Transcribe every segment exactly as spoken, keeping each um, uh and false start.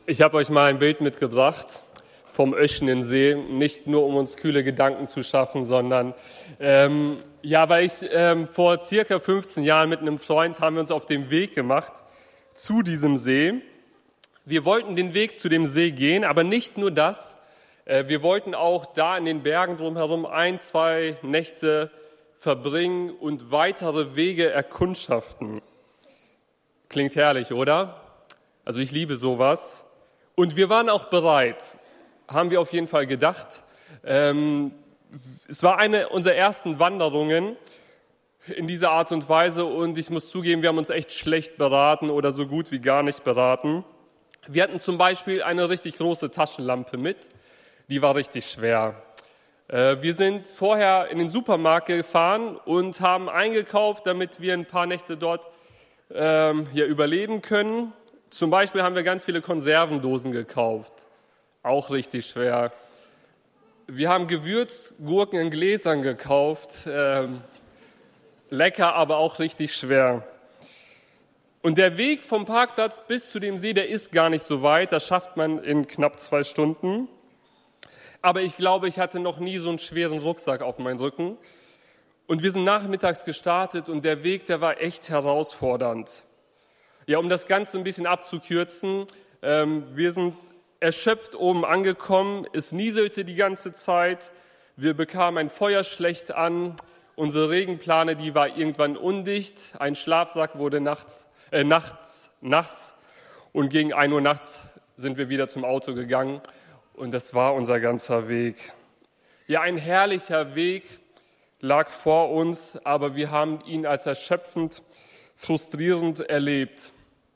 Ich habe euch mal ein Bild mitgebracht vom Öschnensee, nicht nur um uns kühle Gedanken zu schaffen, sondern ähm, ja, weil ich ähm, vor circa fünfzehn Jahren mit einem Freund haben wir uns auf den Weg gemacht zu diesem See. Wir wollten den Weg zu dem See gehen, aber nicht nur das. Äh, wir wollten auch da in den Bergen drumherum ein, zwei Nächte verbringen und weitere Wege erkundschaften. Klingt herrlich, oder? Also ich liebe sowas. Und wir waren auch bereit, haben wir auf jeden Fall gedacht. Ähm, es war eine unserer ersten Wanderungen in dieser Art und Weise und ich muss zugeben, wir haben uns echt schlecht beraten oder so gut wie gar nicht beraten. Wir hatten zum Beispiel eine richtig große Taschenlampe mit, die war richtig schwer. Äh, wir sind vorher in den Supermarkt gefahren und haben eingekauft, damit wir ein paar Nächte dort ähm, hier überleben können. Zum Beispiel haben wir ganz viele Konservendosen gekauft, auch richtig schwer. Wir haben Gewürzgurken in Gläsern gekauft, ähm, lecker, aber auch richtig schwer. Und der Weg vom Parkplatz bis zu dem See, der ist gar nicht so weit, das schafft man in knapp zwei Stunden. Aber ich glaube, ich hatte noch nie so einen schweren Rucksack auf meinem Rücken. Und wir sind nachmittags gestartet und der Weg, der war echt herausfordernd. Ja, um das Ganze ein bisschen abzukürzen, ähm, wir sind erschöpft oben angekommen, es nieselte die ganze Zeit, wir bekamen ein Feuer schlecht an, unsere Regenplane, die war irgendwann undicht, ein Schlafsack wurde nachts, äh, nachts nass und gegen ein Uhr nachts sind wir wieder zum Auto gegangen und das war unser ganzer Weg. Ja, ein herrlicher Weg lag vor uns, aber wir haben ihn als erschöpfend frustrierend erlebt.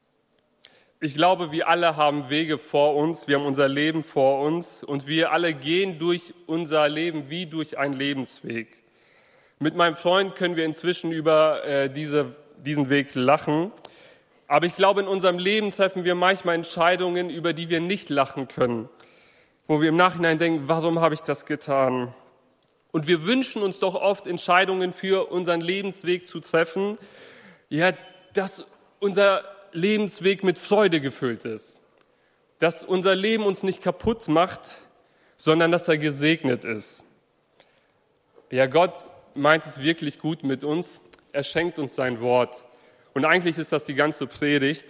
Ich glaube, wir alle haben Wege vor uns, wir haben unser Leben vor uns und wir alle gehen durch unser Leben wie durch einen Lebensweg. Mit meinem Freund können wir inzwischen über äh, diese, diesen Weg lachen, aber ich glaube, in unserem Leben treffen wir manchmal Entscheidungen, über die wir nicht lachen können, wo wir im Nachhinein denken, warum habe ich das getan? Und wir wünschen uns doch oft Entscheidungen für unseren Lebensweg zu treffen, ja, dass unser Lebensweg mit Freude gefüllt ist, dass unser Leben uns nicht kaputt macht, sondern dass er gesegnet ist. Ja, Gott meint es wirklich gut mit uns, er schenkt uns sein Wort und eigentlich ist das die ganze Predigt.